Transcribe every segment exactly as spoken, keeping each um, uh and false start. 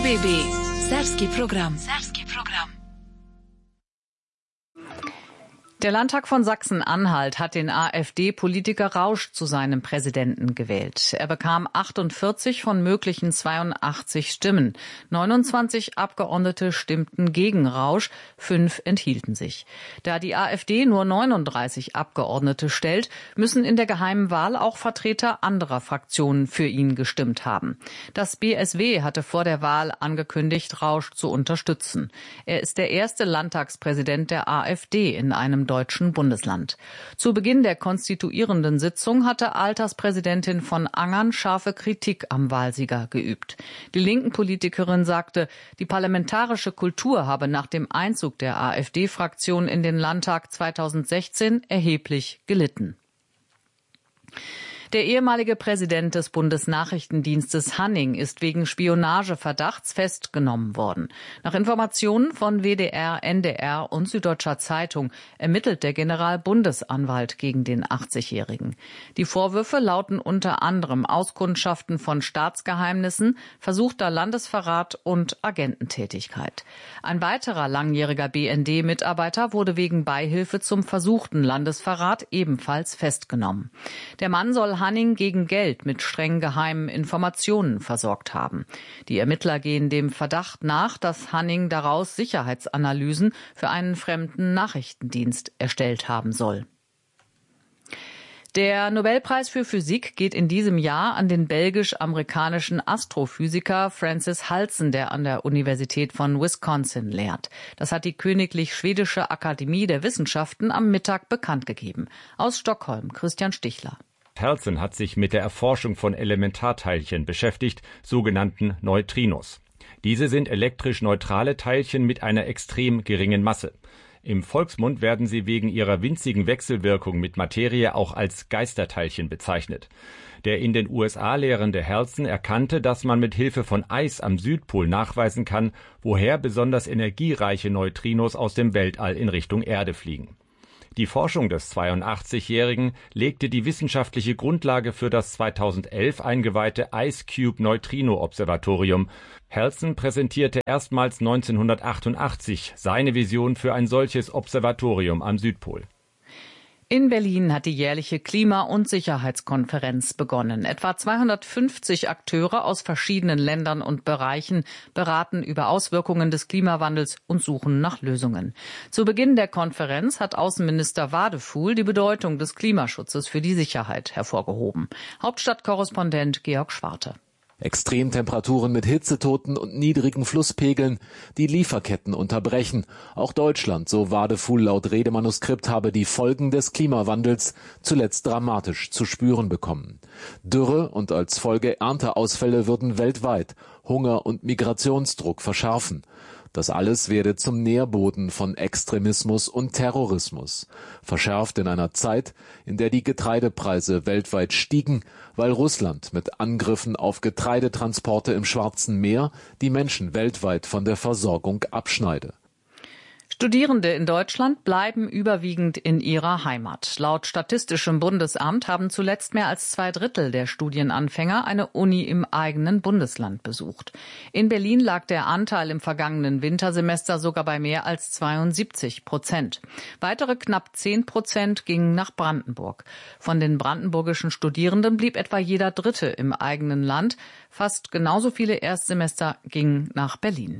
B B. Serbski program. Serbski program. Der Landtag von Sachsen-Anhalt hat den AfD-Politiker Rausch zu seinem Präsidenten gewählt. Er bekam achtundvierzig von möglichen zweiundachtzig Stimmen. neunundzwanzig Abgeordnete stimmten gegen Rausch, fünf enthielten sich. Da die AfD nur neununddreißig Abgeordnete stellt, müssen in der geheimen Wahl auch Vertreter anderer Fraktionen für ihn gestimmt haben. Das B S W hatte vor der Wahl angekündigt, Rausch zu unterstützen. Er ist der erste Landtagspräsident der AfD in einem deutschen Bundesland. Zu Beginn der konstituierenden Sitzung hatte Alterspräsidentin von Angern scharfe Kritik am Wahlsieger geübt. Die linken Politikerin sagte, die parlamentarische Kultur habe nach dem Einzug der AfD-Fraktion in den Landtag zweitausendsechzehn erheblich gelitten. Der ehemalige Präsident des Bundesnachrichtendienstes Hanning ist wegen Spionageverdachts festgenommen worden. Nach Informationen von W D R, N D R und Süddeutscher Zeitung ermittelt der Generalbundesanwalt gegen den achtzigjährigen. Die Vorwürfe lauten unter anderem Auskundschaften von Staatsgeheimnissen, versuchter Landesverrat und Agententätigkeit. Ein weiterer langjähriger B N D-Mitarbeiter wurde wegen Beihilfe zum versuchten Landesverrat ebenfalls festgenommen. Der Mann soll Hanning gegen Geld mit streng geheimen Informationen versorgt haben. Die Ermittler gehen dem Verdacht nach, dass Hanning daraus Sicherheitsanalysen für einen fremden Nachrichtendienst erstellt haben soll. Der Nobelpreis für Physik geht in diesem Jahr an den belgisch-amerikanischen Astrophysiker Francis Halsen, der an der Universität von Wisconsin lehrt. Das hat die Königlich Schwedische Akademie der Wissenschaften am Mittag bekannt gegeben. Aus Stockholm, Christian Stichler. Halsen hat sich mit der Erforschung von Elementarteilchen beschäftigt, sogenannten Neutrinos. Diese sind elektrisch neutrale Teilchen mit einer extrem geringen Masse. Im Volksmund werden sie wegen ihrer winzigen Wechselwirkung mit Materie auch als Geisterteilchen bezeichnet. Der in den U S A lehrende Halsen erkannte, dass man mit Hilfe von Eis am Südpol nachweisen kann, woher besonders energiereiche Neutrinos aus dem Weltall in Richtung Erde fliegen. Die Forschung des zweiundachtzigjährigen legte die wissenschaftliche Grundlage für das zweitausendelf eingeweihte Ice Cube Neutrino Observatorium. Halsen präsentierte erstmals neunzehnhundertachtundachtzig seine Vision für ein solches Observatorium am Südpol. In Berlin hat die jährliche Klima- und Sicherheitskonferenz begonnen. Etwa zweihundertfünfzig Akteure aus verschiedenen Ländern und Bereichen beraten über Auswirkungen des Klimawandels und suchen nach Lösungen. Zu Beginn der Konferenz hat Außenminister Wadefuhl die Bedeutung des Klimaschutzes für die Sicherheit hervorgehoben. Hauptstadtkorrespondent Georg Schwarte. Extremtemperaturen mit Hitzetoten und niedrigen Flusspegeln, die Lieferketten unterbrechen. Auch Deutschland, so Wadefuhl laut Redemanuskript, habe die Folgen des Klimawandels zuletzt dramatisch zu spüren bekommen. Dürre und als Folge Ernteausfälle würden weltweit Hunger und Migrationsdruck verschärfen. Das alles werde zum Nährboden von Extremismus und Terrorismus. Verschärft in einer Zeit, in der die Getreidepreise weltweit stiegen, weil Russland mit Angriffen auf Getreidetransporte im Schwarzen Meer die Menschen weltweit von der Versorgung abschneide. Studierende in Deutschland bleiben überwiegend in ihrer Heimat. Laut Statistischem Bundesamt haben zuletzt mehr als zwei Drittel der Studienanfänger eine Uni im eigenen Bundesland besucht. In Berlin lag der Anteil im vergangenen Wintersemester sogar bei mehr als zweiundsiebzig Prozent. Weitere knapp zehn Prozent gingen nach Brandenburg. Von den brandenburgischen Studierenden blieb etwa jeder Dritte im eigenen Land. Fast genauso viele Erstsemester gingen nach Berlin.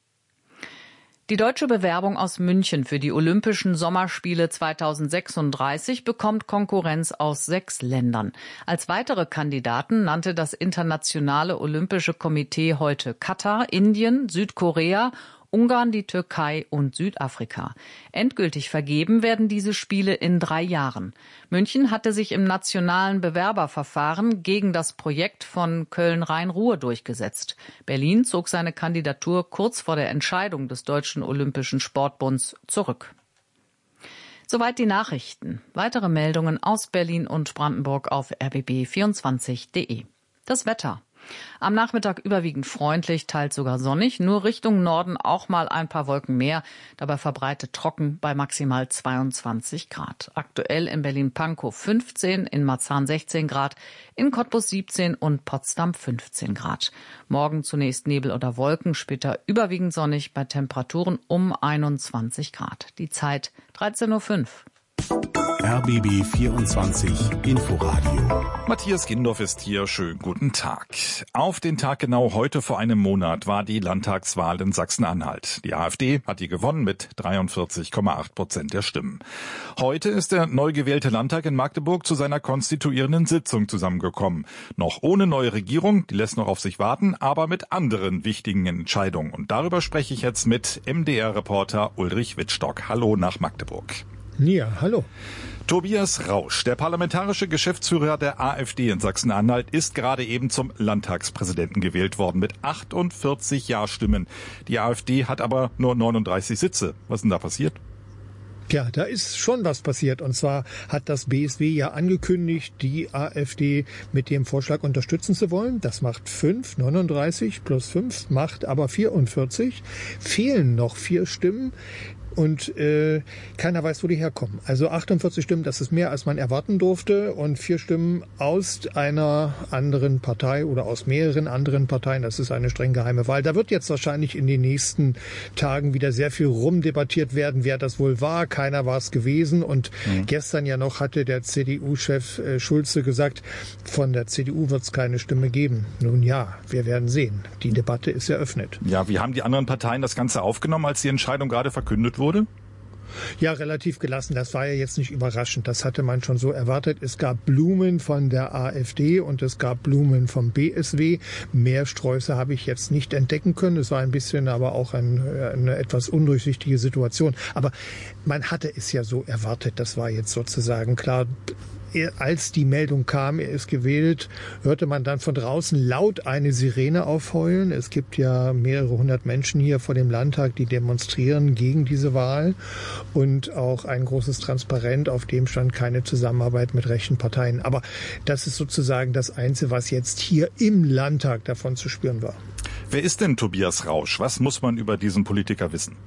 Die deutsche Bewerbung aus München für die Olympischen Sommerspiele zweitausendsechsunddreißig bekommt Konkurrenz aus sechs Ländern. Als weitere Kandidaten nannte das Internationale Olympische Komitee heute Katar, Indien, Südkorea, Ungarn, die Türkei und Südafrika. Endgültig vergeben werden diese Spiele in drei Jahren. München hatte sich im nationalen Bewerberverfahren gegen das Projekt von Köln-Rhein-Ruhr durchgesetzt. Berlin zog seine Kandidatur kurz vor der Entscheidung des Deutschen Olympischen Sportbunds zurück. Soweit die Nachrichten. Weitere Meldungen aus Berlin und Brandenburg auf r b b vierundzwanzig punkt d e. Das Wetter. Am Nachmittag überwiegend freundlich, teils sogar sonnig. Nur Richtung Norden auch mal ein paar Wolken mehr. Dabei verbreitet trocken bei maximal zweiundzwanzig Grad. Aktuell in Berlin-Pankow fünfzehn, in Marzahn sechzehn Grad, in Cottbus siebzehn und Potsdam fünfzehn Grad. Morgen zunächst Nebel oder Wolken, später überwiegend sonnig bei Temperaturen um einundzwanzig Grad. Die Zeit dreizehn Uhr fünf. R B B vierundzwanzig Inforadio. Matthias Gindorf ist hier. Schönen guten Tag. Auf den Tag genau heute vor einem Monat war die Landtagswahl in Sachsen-Anhalt. Die AfD hat die gewonnen mit dreiundvierzig Komma acht Prozent der Stimmen. Heute ist der neu gewählte Landtag in Magdeburg zu seiner konstituierenden Sitzung zusammengekommen. Noch ohne neue Regierung, die lässt noch auf sich warten, aber mit anderen wichtigen Entscheidungen. Und darüber spreche ich jetzt mit M D R-Reporter Ulrich Wittstock. Hallo nach Magdeburg. Ja, hallo. Tobias Rausch, der parlamentarische Geschäftsführer der AfD in Sachsen-Anhalt, ist gerade eben zum Landtagspräsidenten gewählt worden mit achtundvierzig Ja-Stimmen. Die AfD hat aber nur neununddreißig Sitze. Was ist denn da passiert? Ja, da ist schon was passiert. Und zwar hat das B S W ja angekündigt, die AfD mit dem Vorschlag unterstützen zu wollen. Das macht fünf, neununddreißig plus fünf macht aber vierundvierzig. Fehlen noch vier Stimmen. Und äh, keiner weiß, wo die herkommen. Also achtundvierzig Stimmen, das ist mehr, als man erwarten durfte. Und vier Stimmen aus einer anderen Partei oder aus mehreren anderen Parteien. Das ist eine streng geheime Wahl. Da wird jetzt wahrscheinlich in den nächsten Tagen wieder sehr viel rumdebattiert werden, wer das wohl war. Keiner war es gewesen. Und mhm. gestern ja noch hatte der C D U-Chef äh, Schulze gesagt, von der C D U wird es keine Stimme geben. Nun ja, wir werden sehen. Die Debatte ist eröffnet. Ja, wie haben die anderen Parteien das Ganze aufgenommen, als die Entscheidung gerade verkündet wurde? Wurde? Ja, relativ gelassen. Das war ja jetzt nicht überraschend. Das hatte man schon so erwartet. Es gab Blumen von der AfD und es gab Blumen vom B S W. Mehr Sträuße habe ich jetzt nicht entdecken können. Es war ein bisschen aber auch ein, eine etwas undurchsichtige Situation. Aber man hatte es ja so erwartet. Das war jetzt sozusagen klar. Als die Meldung kam, er ist gewählt, hörte man dann von draußen laut eine Sirene aufheulen. Es gibt ja mehrere hundert Menschen hier vor dem Landtag, die demonstrieren gegen diese Wahl. Und auch ein großes Transparent, auf dem stand keine Zusammenarbeit mit rechten Parteien. Aber das ist sozusagen das Einzige, was jetzt hier im Landtag davon zu spüren war. Wer ist denn Tobias Rausch? Was muss man über diesen Politiker wissen?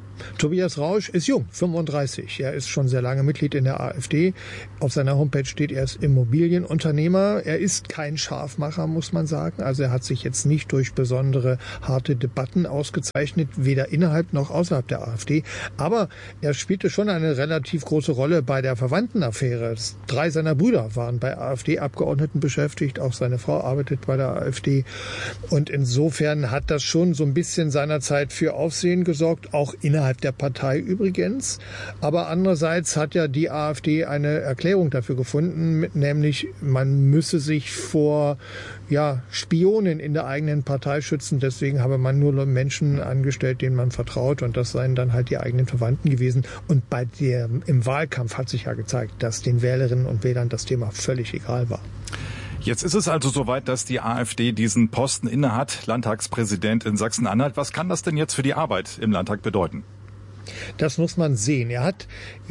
Tobias Rausch ist jung, fünfunddreißig. Er ist schon sehr lange Mitglied in der AfD. Auf seiner Homepage steht, er ist Immobilienunternehmer. Er ist kein Scharfmacher, muss man sagen. Also er hat sich jetzt nicht durch besondere harte Debatten ausgezeichnet, weder innerhalb noch außerhalb der AfD. Aber er spielte schon eine relativ große Rolle bei der Verwandtenaffäre. Drei seiner Brüder waren bei AfD-Abgeordneten beschäftigt. Auch seine Frau arbeitet bei der AfD. Und insofern hat das schon so ein bisschen seinerzeit für Aufsehen gesorgt, auch innerhalb der Partei übrigens. Aber andererseits hat ja die AfD eine Erklärung dafür gefunden, nämlich man müsse sich vor ja, Spionen in der eigenen Partei schützen. Deswegen habe man nur Menschen angestellt, denen man vertraut. Und das seien dann halt die eigenen Verwandten gewesen. Und bei der, im Wahlkampf hat sich ja gezeigt, dass den Wählerinnen und Wählern das Thema völlig egal war. Jetzt ist es also soweit, dass die AfD diesen Posten innehat, Landtagspräsident in Sachsen-Anhalt. Was kann das denn jetzt für die Arbeit im Landtag bedeuten? Das muss man sehen. Er hat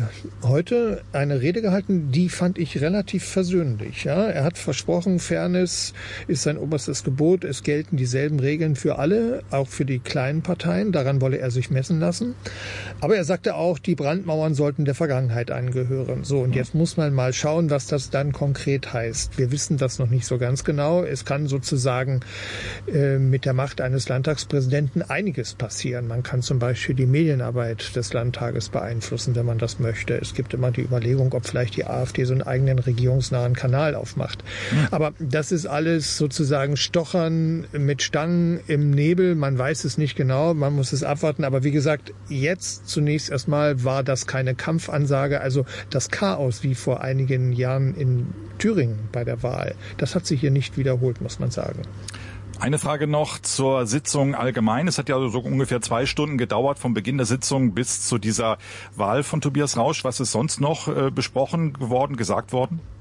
heute eine Rede gehalten, die fand ich relativ versöhnlich. Ja, er hat versprochen, Fairness ist sein oberstes Gebot. Es gelten dieselben Regeln für alle, auch für die kleinen Parteien. Daran wolle er sich messen lassen. Aber er sagte auch, die Brandmauern sollten der Vergangenheit angehören. So, und jetzt muss man mal schauen, was das dann konkret heißt. Wir wissen das noch nicht so ganz genau. Es kann sozusagen äh, mit der Macht eines Landtagspräsidenten einiges passieren. Man kann zum Beispiel die Medienarbeit des Landtages beeinflussen, wenn man das möchte. Es gibt immer die Überlegung, ob vielleicht die AfD so einen eigenen regierungsnahen Kanal aufmacht. Mhm. Aber das ist alles sozusagen Stochern mit Stangen im Nebel. Man weiß es nicht genau, man muss es abwarten. Aber wie gesagt, jetzt zunächst erstmal war das keine Kampfansage. Also das Chaos wie vor einigen Jahren in Thüringen bei der Wahl, das hat sich hier nicht wiederholt, muss man sagen. Eine Frage noch zur Sitzung allgemein. Es hat ja so ungefähr zwei Stunden gedauert vom Beginn der Sitzung bis zu dieser Wahl von Tobias Rausch. Was ist sonst noch äh, besprochen geworden, gesagt worden?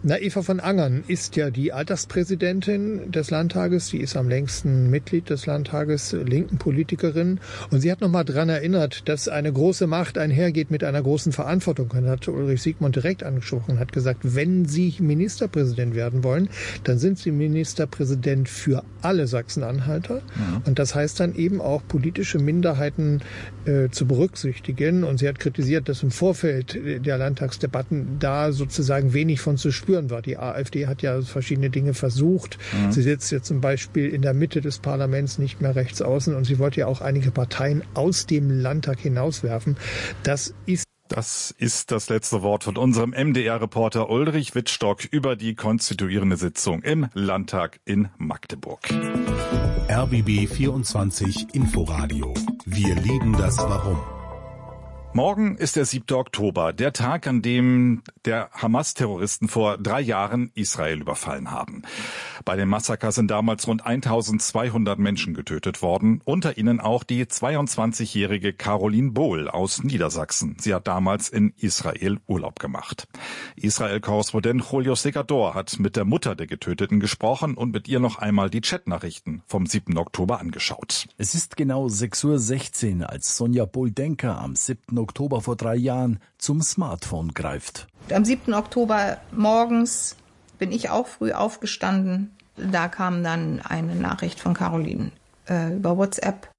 Na, Eva von Angern ist ja die Alterspräsidentin des Landtages. Sie ist am längsten Mitglied des Landtages, linken Politikerin. Und sie hat noch mal daran erinnert, dass eine große Macht einhergeht mit einer großen Verantwortung. Und hat Ulrich Siegmund direkt angesprochen, hat gesagt, wenn Sie Ministerpräsident werden wollen, dann sind Sie Ministerpräsident für alle Sachsen-Anhalter. Ja. Und das heißt dann eben auch politische Minderheiten äh, zu berücksichtigen. Und sie hat kritisiert, dass im Vorfeld der Landtagsdebatten da sozusagen wenig von zu spüren war. Die AfD hat ja verschiedene Dinge versucht. Mhm. Sie sitzt jetzt zum Beispiel in der Mitte des Parlaments, nicht mehr rechts außen, und sie wollte ja auch einige Parteien aus dem Landtag hinauswerfen. Das ist Das ist das letzte Wort von unserem M D R-Reporter Ulrich Wittstock über die konstituierende Sitzung im Landtag in Magdeburg. R B B vierundzwanzig Inforadio. Wir lieben das Warum. Morgen ist der siebte Oktober, der Tag, an dem der Hamas-Terroristen vor drei Jahren Israel überfallen haben. Bei dem Massaker sind damals rund eintausendzweihundert Menschen getötet worden, unter ihnen auch die zweiundzwanzigjährige Caroline Bohl aus Niedersachsen. Sie hat damals in Israel Urlaub gemacht. Israel-Korrespondent Julio Segador hat mit der Mutter der Getöteten gesprochen und mit ihr noch einmal die Chatnachrichten vom siebten Oktober angeschaut. Es ist genau sechs Uhr sechzehn, als Sonja Bohl-Denker am siebten Oktober vor drei Jahren zum Smartphone greift. Am siebten Oktober morgens bin ich auch früh aufgestanden. Da kam dann eine Nachricht von Caroline äh, über WhatsApp.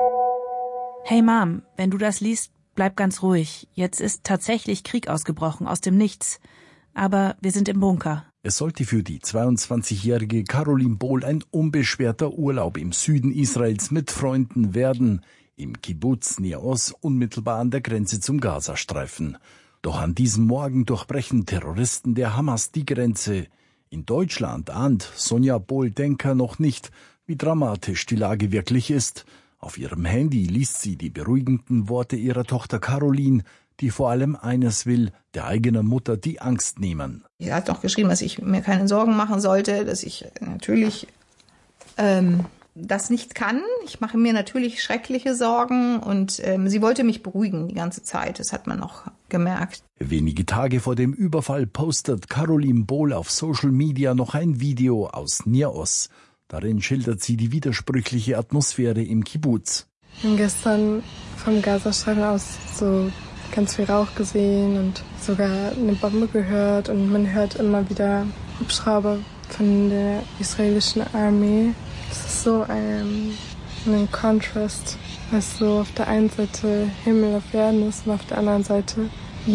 Hey Mom, wenn du das liest, bleib ganz ruhig. Jetzt ist tatsächlich Krieg ausgebrochen, aus dem Nichts. Aber wir sind im Bunker. Es sollte für die zweiundzwanzigjährige Caroline Bohl ein unbeschwerter Urlaub im Süden Israels mit Freunden werden, im Kibbuz Nir Oz, unmittelbar an der Grenze zum Gazastreifen. Doch an diesem Morgen durchbrechen Terroristen der Hamas die Grenze. In Deutschland ahnt Sonja Bohl-Denker noch nicht, wie dramatisch die Lage wirklich ist. Auf ihrem Handy liest sie die beruhigenden Worte ihrer Tochter Caroline, die vor allem eines will, der eigenen Mutter die Angst nehmen. Sie hat noch geschrieben, dass ich mir keine Sorgen machen sollte, dass ich natürlich ähm, das nicht kann. Ich mache mir natürlich schreckliche Sorgen und ähm, sie wollte mich beruhigen die ganze Zeit. Das hat man noch gemerkt. Wenige Tage vor dem Überfall postet Caroline Bohl auf Social Media noch ein Video aus Nir Oz. Darin schildert sie die widersprüchliche Atmosphäre im Kibbuz. Wir haben gestern vom Gazastreifen aus so ganz viel Rauch gesehen und sogar eine Bombe gehört. Und man hört immer wieder Hubschrauber von der israelischen Armee. Das ist so ein, ein Kontrast, was so auf der einen Seite Himmel auf Erden ist und auf der anderen Seite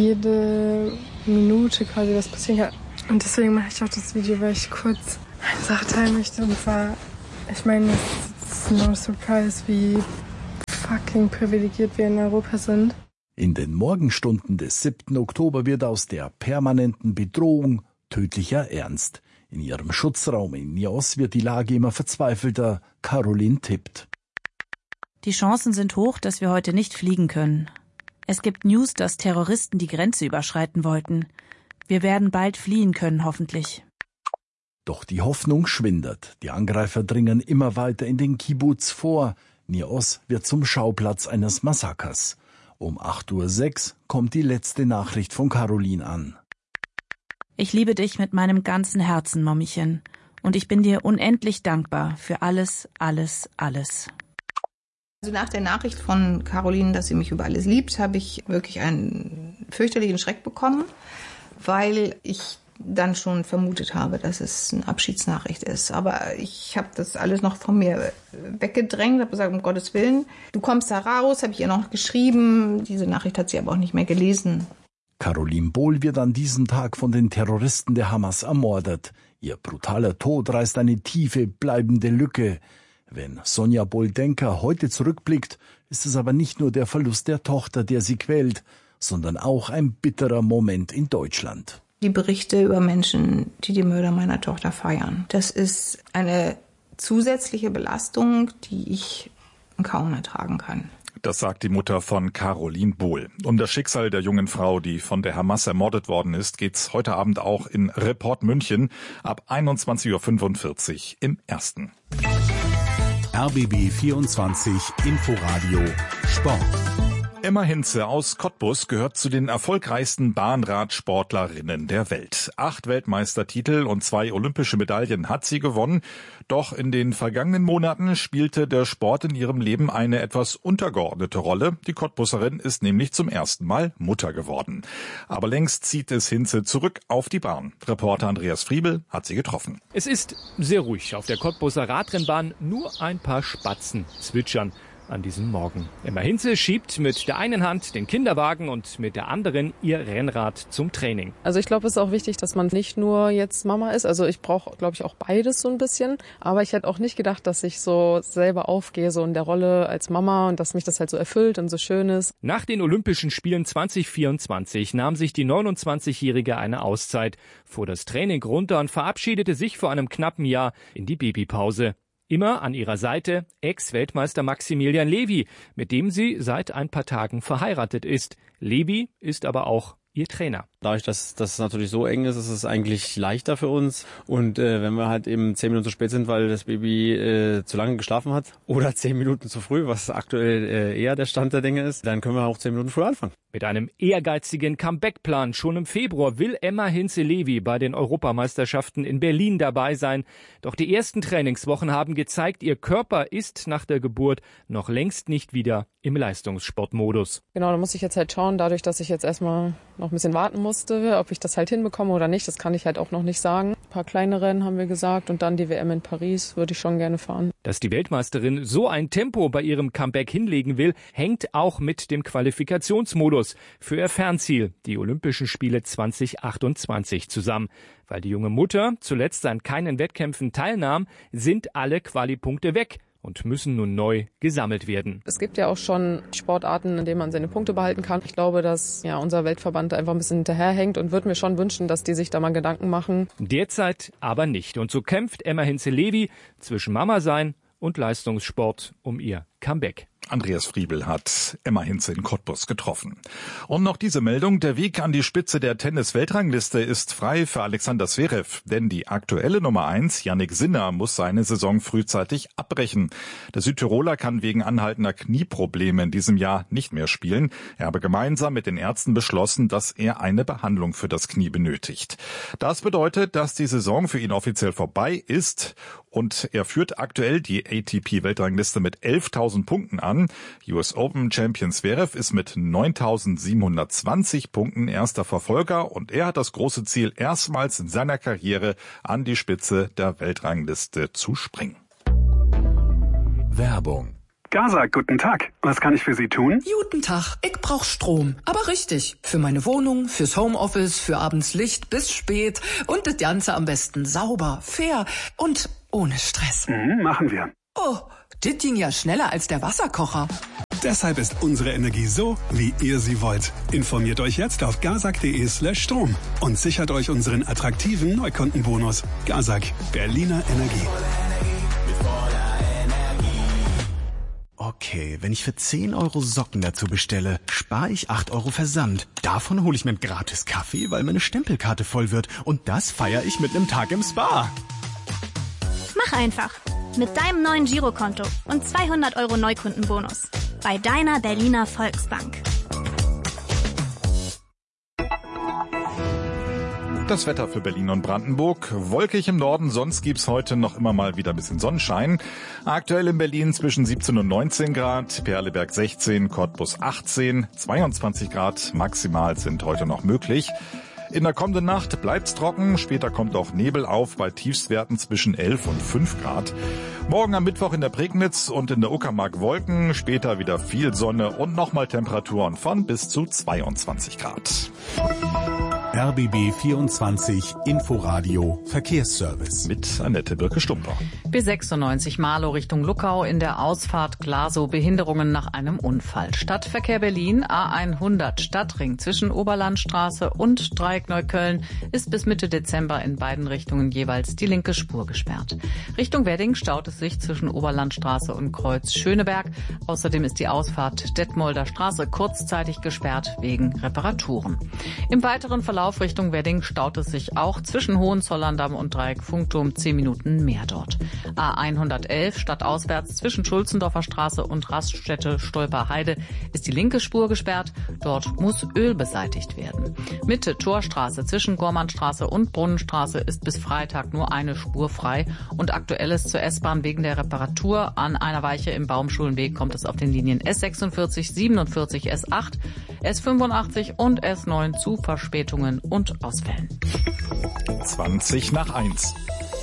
jede Minute quasi was passieren kann. Und deswegen mache ich auch das Video, weil ich kurz eine Sache teilen möchte. Und zwar, ich meine, es ist no surprise, wie fucking privilegiert wir in Europa sind. In den Morgenstunden des siebten Oktober wird aus der permanenten Bedrohung tödlicher Ernst. In ihrem Schutzraum in Nir Oz wird die Lage immer verzweifelter. Caroline tippt. Die Chancen sind hoch, dass wir heute nicht fliegen können. Es gibt News, dass Terroristen die Grenze überschreiten wollten. Wir werden bald fliehen können, hoffentlich. Doch die Hoffnung schwindet. Die Angreifer dringen immer weiter in den Kibbuz vor. Nir Oz wird zum Schauplatz eines Massakers. Um acht Uhr sechs kommt die letzte Nachricht von Caroline an. Ich liebe dich mit meinem ganzen Herzen, Mommchen. Und ich bin dir unendlich dankbar für alles, alles, alles. Also nach der Nachricht von Caroline, dass sie mich über alles liebt, habe ich wirklich einen fürchterlichen Schreck bekommen, weil ich dann schon vermutet habe, dass es eine Abschiedsnachricht ist. Aber ich habe das alles noch von mir weggedrängt, habe gesagt, um Gottes Willen, du kommst da raus, habe ich ihr noch geschrieben. Diese Nachricht hat sie aber auch nicht mehr gelesen. Caroline Bohl wird an diesem Tag von den Terroristen der Hamas ermordet. Ihr brutaler Tod reißt eine tiefe, bleibende Lücke. Wenn Sonja Bohl-Denker heute zurückblickt, ist es aber nicht nur der Verlust der Tochter, der sie quält, sondern auch ein bitterer Moment in Deutschland. Die Berichte über Menschen, die die Mörder meiner Tochter feiern, das ist eine zusätzliche Belastung, die ich kaum ertragen kann. Das sagt die Mutter von Caroline Bohl. Um das Schicksal der jungen Frau, die von der Hamas ermordet worden ist, geht's heute Abend auch in Report München ab einundzwanzig Uhr fünfundvierzig im Ersten. R B B vierundzwanzig Inforadio Sport. Emma Hinze aus Cottbus gehört zu den erfolgreichsten Bahnradsportlerinnen der Welt. Acht Weltmeistertitel und zwei olympische Medaillen hat sie gewonnen. Doch in den vergangenen Monaten spielte der Sport in ihrem Leben eine etwas untergeordnete Rolle. Die Cottbuserin ist nämlich zum ersten Mal Mutter geworden. Aber längst zieht es Hinze zurück auf die Bahn. Reporter Andreas Friebel hat sie getroffen. Es ist sehr ruhig auf der Cottbuser Radrennbahn. Nur ein paar Spatzen zwitschern an diesem Morgen. Emma Hinze schiebt mit der einen Hand den Kinderwagen und mit der anderen ihr Rennrad zum Training. Also ich glaube, es ist auch wichtig, dass man nicht nur jetzt Mama ist. Also ich brauche, glaube ich, auch beides so ein bisschen. Aber ich hätte auch nicht gedacht, dass ich so selber aufgehe, so in der Rolle als Mama und dass mich das halt so erfüllt und so schön ist. Nach den Olympischen Spielen zwanzig vierundzwanzig nahm sich die neunundzwanzigjährige eine Auszeit, fuhr das Training runter und verabschiedete sich vor einem knappen Jahr in die Babypause. Immer an ihrer Seite Ex-Weltmeister Maximilian Levy, mit dem sie seit ein paar Tagen verheiratet ist. Levy ist aber auch ihr Trainer. Dadurch, dass das natürlich so eng ist, ist es eigentlich leichter für uns. Und äh, wenn wir halt eben zehn Minuten zu spät sind, weil das Baby äh, zu lange geschlafen hat oder zehn Minuten zu früh, was aktuell äh, eher der Stand der Dinge ist, dann können wir auch zehn Minuten früher anfangen. Mit einem ehrgeizigen Comeback-Plan schon im Februar will Emma Hinze-Levy bei den Europameisterschaften in Berlin dabei sein. Doch die ersten Trainingswochen haben gezeigt, ihr Körper ist nach der Geburt noch längst nicht wieder im Leistungssportmodus. Genau, da muss ich jetzt halt schauen, dadurch, dass ich jetzt erstmal noch ein bisschen warten musste, ob ich das halt hinbekomme oder nicht, das kann ich halt auch noch nicht sagen. Ein paar kleine Rennen haben wir gesagt und dann die W M in Paris würde ich schon gerne fahren. Dass die Weltmeisterin so ein Tempo bei ihrem Comeback hinlegen will, hängt auch mit dem Qualifikationsmodus für ihr Fernziel, die Olympischen Spiele zwanzig achtundzwanzig, zusammen. Weil die junge Mutter zuletzt an keinen Wettkämpfen teilnahm, sind alle Qualipunkte weg und müssen nun neu gesammelt werden. Es gibt ja auch schon Sportarten, in denen man seine Punkte behalten kann. Ich glaube, dass ja unser Weltverband einfach ein bisschen hinterherhängt und würde mir schon wünschen, dass die sich da mal Gedanken machen. Derzeit aber nicht. Und so kämpft Emma Hinze-Levy zwischen Mama sein und Leistungssport um ihr Comeback. Andreas Friebel hat Emma Hinze in Cottbus getroffen. Und noch diese Meldung: Der Weg an die Spitze der Tennis-Weltrangliste ist frei für Alexander Zverev. Denn die aktuelle Nummer eins, Jannik Sinner, muss seine Saison frühzeitig abbrechen. Der Südtiroler kann wegen anhaltender Knieprobleme in diesem Jahr nicht mehr spielen. Er habe gemeinsam mit den Ärzten beschlossen, dass er eine Behandlung für das Knie benötigt. Das bedeutet, dass die Saison für ihn offiziell vorbei ist. Und er führt aktuell die A T P-Weltrangliste mit elftausend Punkten an. U S Open Champion Zverev ist mit neuntausendsiebenhundertzwanzig Punkten erster Verfolger und er hat das große Ziel, erstmals in seiner Karriere an die Spitze der Weltrangliste zu springen. Werbung. Gaza, guten Tag. Was kann ich für Sie tun? Guten Tag. Ich brauch Strom. Aber richtig. Für meine Wohnung, fürs Homeoffice, für abends Licht bis spät. Und das Ganze am besten sauber, fair und ohne Stress. Mhm, machen wir. Oh, das ging ja schneller als der Wasserkocher. Deshalb ist unsere Energie so, wie ihr sie wollt. Informiert euch jetzt auf gazak.de slash Strom und sichert euch unseren attraktiven Neukundenbonus. Gazak, Berliner Energie. Okay, wenn ich für zehn Euro Socken dazu bestelle, spare ich acht Euro Versand. Davon hole ich mir einen gratis Kaffee, weil meine Stempelkarte voll wird. Und das feiere ich mit einem Tag im Spa. Mach einfach. Mit deinem neuen Girokonto und zweihundert Euro Neukundenbonus. Bei deiner Berliner Volksbank. Das Wetter für Berlin und Brandenburg. Wolkig im Norden, sonst gibt's heute noch immer mal wieder ein bisschen Sonnenschein. Aktuell in Berlin zwischen siebzehn und neunzehn Grad, Perleberg sechzehn, Cottbus achtzehn, zweiundzwanzig Grad maximal sind heute noch möglich. In der kommenden Nacht bleibt's trocken, später kommt auch Nebel auf bei Tiefstwerten zwischen elf und fünf Grad. Morgen am Mittwoch in der Prignitz und in der Uckermark Wolken, später wieder viel Sonne und nochmal Temperaturen von bis zu zweiundzwanzig Grad. R B B vierundzwanzig Inforadio Verkehrsservice. Mit Annette Birke-Stumper. B sechsundneunzig Marlow Richtung Luckau in der Ausfahrt Glasow Behinderungen nach einem Unfall. Stadtverkehr Berlin A hundert Stadtring zwischen Oberlandstraße und Dreieck Neukölln ist bis Mitte Dezember in beiden Richtungen jeweils die linke Spur gesperrt. Richtung Wedding staut es sich zwischen Oberlandstraße und Kreuz Schöneberg. Außerdem ist die Ausfahrt Detmolder Straße kurzzeitig gesperrt wegen Reparaturen. Im weiteren Verlauf Verlauf Richtung Wedding staut es sich auch zwischen Hohenzollern-Damm und Dreieck-Funkturm zehn Minuten mehr dort. A hundertelf stadtauswärts zwischen Schulzendorfer Straße und Raststätte Stolperheide ist die linke Spur gesperrt. Dort muss Öl beseitigt werden. Mitte Torstraße zwischen Gormannstraße und Brunnenstraße ist bis Freitag nur eine Spur frei. Und aktuell ist zur S-Bahn wegen der Reparatur an einer Weiche im Baumschulenweg kommt es auf den Linien S sechsundvierzig, siebenundvierzig, S acht, S fünfundachtzig und S neun zu Verspätungen und Ausfällen. zwanzig nach eins.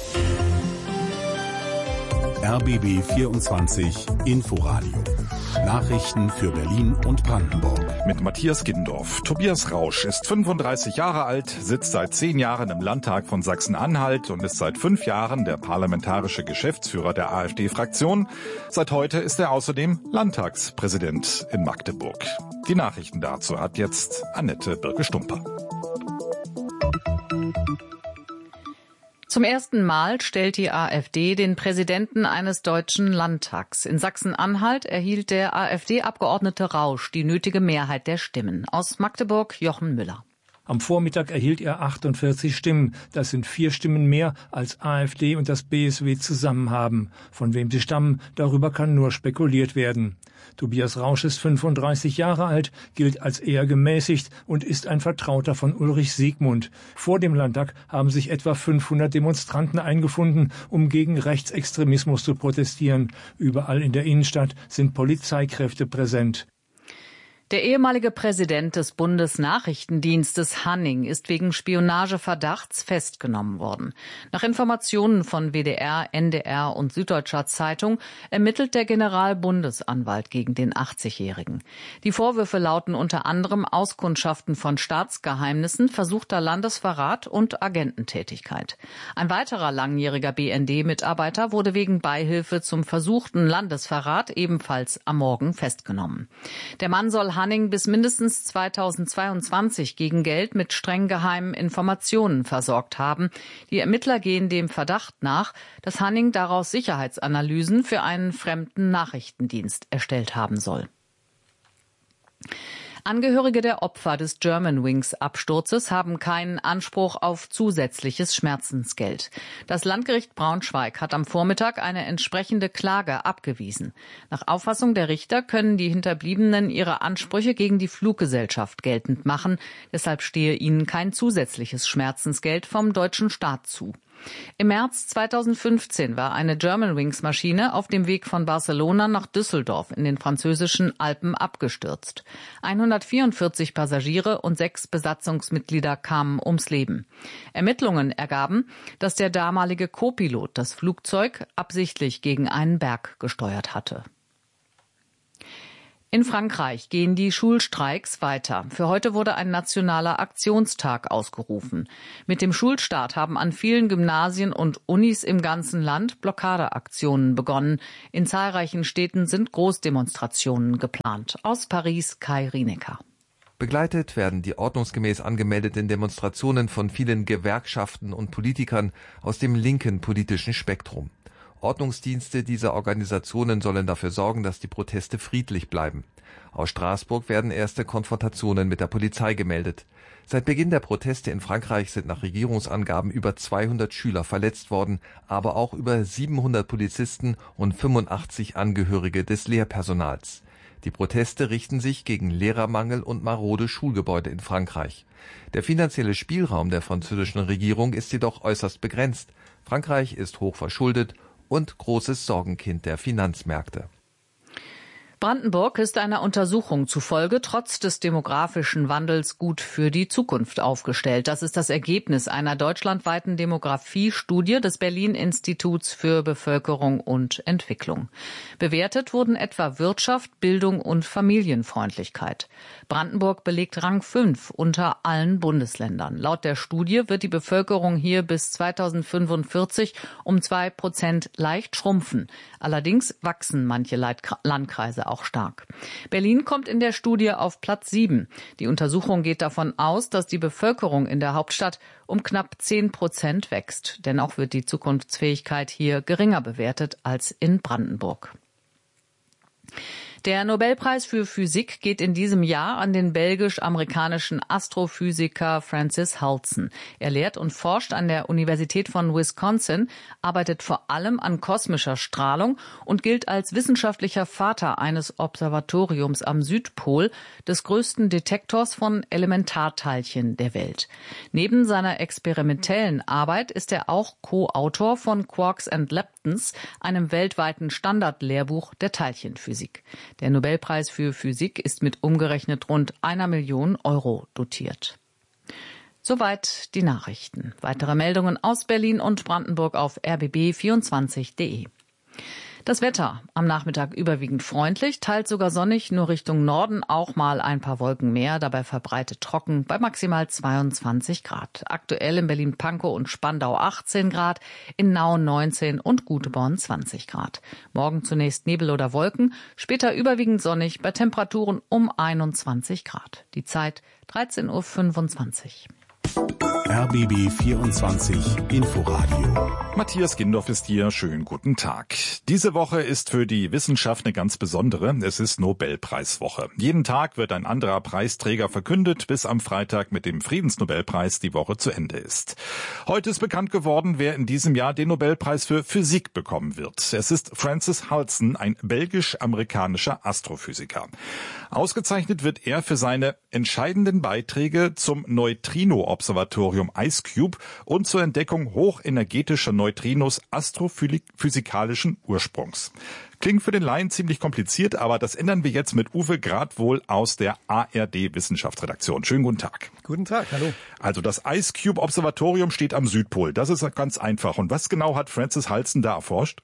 R B B vierundzwanzig Inforadio. Nachrichten für Berlin und Brandenburg. Mit Matthias Giddendorf. Tobias Rausch ist fünfunddreißig Jahre alt, sitzt seit zehn Jahren im Landtag von Sachsen-Anhalt und ist seit fünf Jahren der parlamentarische Geschäftsführer der AfD-Fraktion. Seit heute ist er außerdem Landtagspräsident in Magdeburg. Die Nachrichten dazu hat jetzt Annette Birke-Stumper. Zum ersten Mal stellt die AfD den Präsidenten eines deutschen Landtags. In Sachsen-Anhalt erhielt der AfD-Abgeordnete Rausch die nötige Mehrheit der Stimmen. Aus Magdeburg Jochen Müller. Am Vormittag erhielt er achtundvierzig Stimmen. Das sind vier Stimmen mehr, als AfD und das B S W zusammen haben. Von wem sie stammen, darüber kann nur spekuliert werden. Tobias Rausch ist fünfunddreißig Jahre alt, gilt als eher gemäßigt und ist ein Vertrauter von Ulrich Siegmund. Vor dem Landtag haben sich etwa fünfhundert Demonstranten eingefunden, um gegen Rechtsextremismus zu protestieren. Überall in der Innenstadt sind Polizeikräfte präsent. Der ehemalige Präsident des Bundesnachrichtendienstes Hanning ist wegen Spionageverdachts festgenommen worden. Nach Informationen von W D R, N D R und Süddeutscher Zeitung ermittelt der Generalbundesanwalt gegen den achtzigjährigen. Die Vorwürfe lauten unter anderem Auskundschaften von Staatsgeheimnissen, versuchter Landesverrat und Agententätigkeit. Ein weiterer langjähriger B N D-Mitarbeiter wurde wegen Beihilfe zum versuchten Landesverrat ebenfalls am Morgen festgenommen. Der Mann soll Hanning bis mindestens zweitausendzweiundzwanzig gegen Geld mit streng geheimen Informationen versorgt haben. Die Ermittler gehen dem Verdacht nach, dass Hanning daraus Sicherheitsanalysen für einen fremden Nachrichtendienst erstellt haben soll. Angehörige der Opfer des Germanwings-Absturzes haben keinen Anspruch auf zusätzliches Schmerzensgeld. Das Landgericht Braunschweig hat am Vormittag eine entsprechende Klage abgewiesen. Nach Auffassung der Richter können die Hinterbliebenen ihre Ansprüche gegen die Fluggesellschaft geltend machen. Deshalb stehe ihnen kein zusätzliches Schmerzensgeld vom deutschen Staat zu. Im März zweitausendfünfzehn war eine Germanwings-Maschine auf dem Weg von Barcelona nach Düsseldorf in den französischen Alpen abgestürzt. hundertvierundvierzig Passagiere und sechs Besatzungsmitglieder kamen ums Leben. Ermittlungen ergaben, dass der damalige Co-Pilot das Flugzeug absichtlich gegen einen Berg gesteuert hatte. In Frankreich gehen die Schulstreiks weiter. Für heute wurde ein nationaler Aktionstag ausgerufen. Mit dem Schulstart haben an vielen Gymnasien und Unis im ganzen Land Blockadeaktionen begonnen. In zahlreichen Städten sind Großdemonstrationen geplant. Aus Paris Kai Rienecker. Begleitet werden die ordnungsgemäß angemeldeten Demonstrationen von vielen Gewerkschaften und Politikern aus dem linken politischen Spektrum. Ordnungsdienste dieser Organisationen sollen dafür sorgen, dass die Proteste friedlich bleiben. Aus Straßburg werden erste Konfrontationen mit der Polizei gemeldet. Seit Beginn der Proteste in Frankreich sind nach Regierungsangaben über zweihundert Schüler verletzt worden, aber auch über siebenhundert Polizisten und fünfundachtzig Angehörige des Lehrpersonals. Die Proteste richten sich gegen Lehrermangel und marode Schulgebäude in Frankreich. Der finanzielle Spielraum der französischen Regierung ist jedoch äußerst begrenzt. Frankreich ist hoch verschuldet und großes Sorgenkind der Finanzmärkte. Brandenburg ist einer Untersuchung zufolge trotz des demografischen Wandels gut für die Zukunft aufgestellt. Das ist das Ergebnis einer deutschlandweiten Demografiestudie des Berlin-Instituts für Bevölkerung und Entwicklung. Bewertet wurden etwa Wirtschaft, Bildung und Familienfreundlichkeit. Brandenburg belegt Rang fünf unter allen Bundesländern. Laut der Studie wird die Bevölkerung hier bis zweitausendfünfundvierzig um zwei Prozent leicht schrumpfen. Allerdings wachsen manche Landkreise auch stark. Berlin kommt in der Studie auf Platz sieben. Die Untersuchung geht davon aus, dass die Bevölkerung in der Hauptstadt um knapp zehn Prozent wächst. Dennoch wird die Zukunftsfähigkeit hier geringer bewertet als in Brandenburg. Der Nobelpreis für Physik geht in diesem Jahr an den belgisch-amerikanischen Astrophysiker Francis Halzen. Er lehrt und forscht an der Universität von Wisconsin, arbeitet vor allem an kosmischer Strahlung und gilt als wissenschaftlicher Vater eines Observatoriums am Südpol, des größten Detektors von Elementarteilchen der Welt. Neben seiner experimentellen Arbeit ist er auch Co-Autor von Quarks and Leptons, einem weltweiten Standardlehrbuch der Teilchenphysik. Der Nobelpreis für Physik ist mit umgerechnet rund einer Million Euro dotiert. Soweit die Nachrichten. Weitere Meldungen aus Berlin und Brandenburg auf r b b vierundzwanzig punkt de. Das Wetter am Nachmittag überwiegend freundlich, teils sogar sonnig, nur Richtung Norden auch mal ein paar Wolken mehr, dabei verbreitet trocken bei maximal zweiundzwanzig Grad. Aktuell in Berlin-Pankow und Spandau achtzehn Grad, in Nauen neunzehn und Guteborn zwanzig Grad. Morgen zunächst Nebel oder Wolken, später überwiegend sonnig bei Temperaturen um einundzwanzig Grad. Die Zeit dreizehn Uhr fünfundzwanzig. R B B vierundzwanzig Inforadio. Matthias Gindorf ist hier. Schönen guten Tag. Diese Woche ist für die Wissenschaft eine ganz besondere. Es ist Nobelpreiswoche. Jeden Tag wird ein anderer Preisträger verkündet, bis am Freitag mit dem Friedensnobelpreis die Woche zu Ende ist. Heute ist bekannt geworden, wer in diesem Jahr den Nobelpreis für Physik bekommen wird. Es ist Francis Halzen, ein belgisch-amerikanischer Astrophysiker. Ausgezeichnet wird er für seine entscheidenden Beiträge zum Neutrino-Observatorium IceCube und zur Entdeckung hochenergetischer Neutrinos astrophysikalischen Ursprungs. Klingt für den Laien ziemlich kompliziert, aber das ändern wir jetzt mit Uwe Gradwohl aus der A R D-Wissenschaftsredaktion. Schönen guten Tag. Guten Tag, hallo. Also das IceCube-Observatorium steht am Südpol. Das ist ganz einfach. Und was genau hat Francis Halzen da erforscht?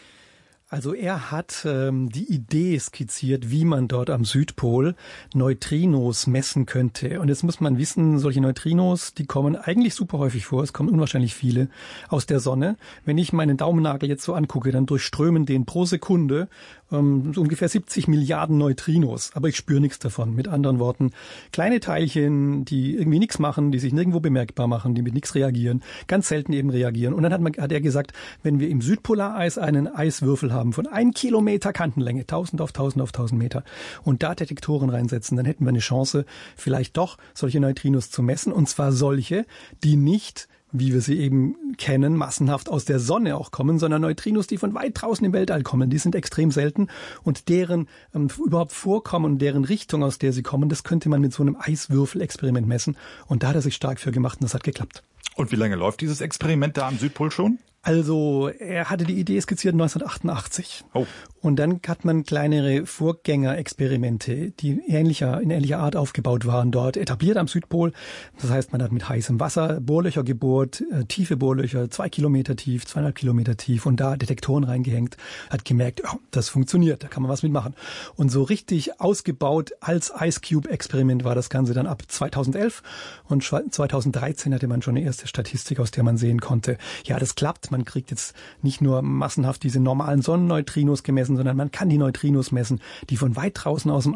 Also er hat ähm, die Idee skizziert, wie man dort am Südpol Neutrinos messen könnte. Und jetzt muss man wissen, solche Neutrinos, die kommen eigentlich super häufig vor. Es kommen unwahrscheinlich viele aus der Sonne. Wenn ich meinen Daumennagel jetzt so angucke, dann durchströmen den pro Sekunde ähm, so ungefähr siebzig Milliarden Neutrinos. Aber ich spüre nichts davon. Mit anderen Worten, kleine Teilchen, die irgendwie nichts machen, die sich nirgendwo bemerkbar machen, die mit nichts reagieren, ganz selten eben reagieren. Und dann hat, man, hat er gesagt, wenn wir im Südpolareis einen Eiswürfel haben, von ein Kilometer Kantenlänge, tausend auf tausend auf tausend Meter, und da Detektoren reinsetzen, dann hätten wir eine Chance, vielleicht doch solche Neutrinos zu messen, und zwar solche, die nicht, wie wir sie eben kennen, massenhaft aus der Sonne auch kommen, sondern Neutrinos, die von weit draußen im Weltall kommen. Die sind extrem selten, und deren ähm, überhaupt Vorkommen und deren Richtung, aus der sie kommen, das könnte man mit so einem Eiswürfel-Experiment messen, und da hat er sich stark für gemacht, und das hat geklappt. Und wie lange läuft dieses Experiment da am Südpol schon? Also er hatte die Idee skizziert neunzehnhundertachtundachtzig. Oh. Und dann hat man kleinere Vorgängerexperimente, die ähnlicher, in ähnlicher Art aufgebaut waren, dort etabliert am Südpol. Das heißt, man hat mit heißem Wasser Bohrlöcher gebohrt, äh, tiefe Bohrlöcher, zwei Kilometer tief, zweieinhalb Kilometer tief, und da Detektoren reingehängt, hat gemerkt, oh, das funktioniert, da kann man was mitmachen. Und so richtig ausgebaut als IceCube-Experiment war das Ganze dann ab zweitausendelf, und zweitausenddreizehn hatte man schon eine erste Statistik, aus der man sehen konnte, ja, das klappt. Man kriegt jetzt nicht nur massenhaft diese normalen Sonnenneutrinos gemessen, sondern man kann die Neutrinos messen, die von weit draußen aus dem